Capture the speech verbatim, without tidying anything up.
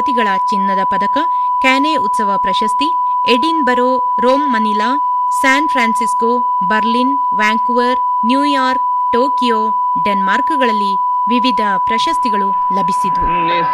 ಗಳ ಚಿನ್ನದ ಪದಕ, ಕ್ಯಾನೆ ಉತ್ಸವ ಪ್ರಶಸ್ತಿ, ಎಡಿನ್ಬರೋ, Rome, Manila, San Francisco, Berlin, Vancouver, New York, Tokyo, ಡೆನ್ಮಾರ್ಕ್ಗಳಲ್ಲಿ ವಿವಿಧ ಪ್ರಶಸ್ತಿಗಳು ಲಭಿಸಿದವು.